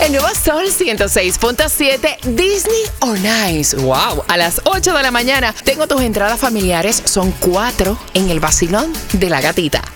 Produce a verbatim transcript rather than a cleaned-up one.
El nuevo Sol ciento seis punto siete, Disney on Ice. Wow, a las ocho de la mañana tengo tus entradas familiares, son cuatro en el vacilón de la gatita.